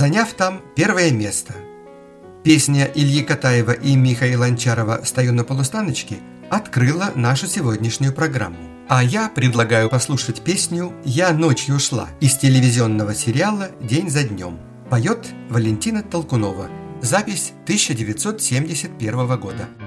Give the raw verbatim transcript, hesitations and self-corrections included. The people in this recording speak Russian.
заняв там первое место. Песня Ильи Катаева и Михаила Анчарова «Стою на полустаночке» открыла нашу сегодняшнюю программу. А я предлагаю послушать песню «Я ночью шла» из телевизионного сериала «День за днем». Поет Валентина Толкунова. Запись тысяча девятьсот семьдесят первого года.